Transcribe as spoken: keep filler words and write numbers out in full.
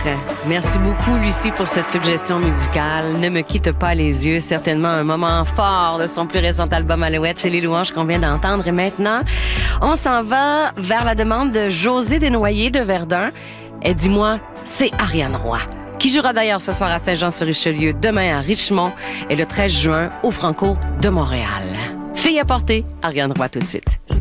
Merci beaucoup, Lucie, pour cette suggestion musicale. Ne me quitte pas les yeux. Certainement un moment fort de son plus récent album Alouette. C'est les louanges qu'on vient d'entendre. Et maintenant, on s'en va vers la demande de José Desnoyers de Verdun. Et dis-moi, c'est Ariane Roy, qui jouera d'ailleurs ce soir à Saint-Jean-sur-Richelieu, demain à Richemont et le treize juin au Franco de Montréal. Fille à porter, Ariane Roy tout de suite.